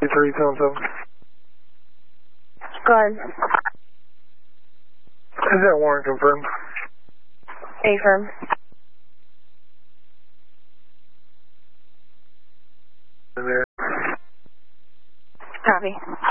377. Go ahead. Is that warrant confirmed? Affirm. There. Copy.